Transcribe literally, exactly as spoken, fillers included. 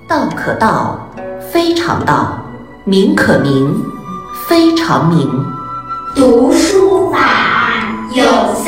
道可道，非常道；名可名，非常名。 读书法有三